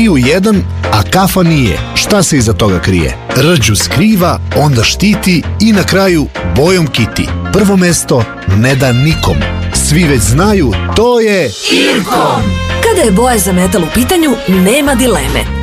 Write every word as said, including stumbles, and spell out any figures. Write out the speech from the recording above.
piju jedan, a kafa nije. Šta se iza toga krije? Rđu skriva, onda štiti i na kraju bojom kiti. Prvo mesto ne da nikom. Svi već znaju, to je Irkom. Kada je boja za metal u pitanju, nema dileme.